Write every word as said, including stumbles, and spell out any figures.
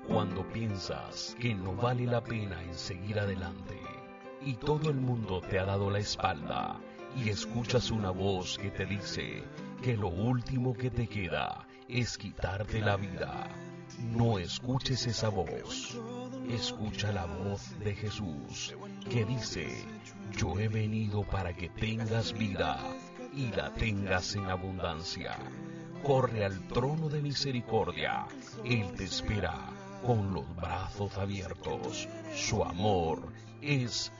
Cuando piensas que no vale la pena en seguir adelante y todo el mundo te ha dado la espalda y escuchas una voz que te dice que lo último que te queda es quitarte la vida, no escuches esa voz. Escucha la voz de Jesús que dice: yo he venido para que tengas vida y la tengas en abundancia. Corre al trono de misericordia, Él te espera con los brazos abiertos. Su amor es